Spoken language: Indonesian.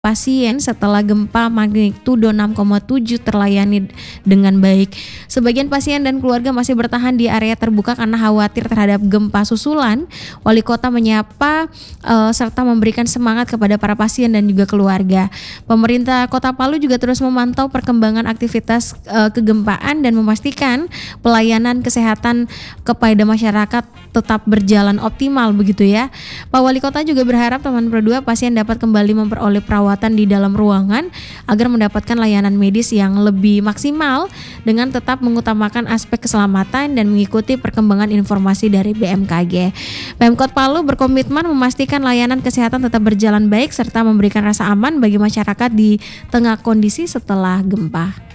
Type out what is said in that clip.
Pasien setelah gempa magnitudo 6,7 terlayani dengan baik. Sebagian pasien dan keluarga masih bertahan di area terbuka karena khawatir terhadap gempa susulan. Wali kota menyapa serta memberikan semangat kepada para pasien dan juga keluarga. Pemerintah Kota Palu juga terus memantau perkembangan aktivitas kegempaan dan memastikan pelayanan kesehatan kepada masyarakat tetap berjalan optimal begitu ya. Pak Wali Kota juga berharap teman Pro 2 pasien dapat kembali memperoleh perawatan di dalam ruangan agar mendapatkan layanan medis yang lebih maksimal dengan tetap mengutamakan aspek keselamatan dan mengikuti perkembangan informasi dari BMKG. Pemkot Palu berkomitmen memastikan layanan kesehatan tetap berjalan baik serta memberikan rasa aman bagi masyarakat di tengah kondisi setelah gempa.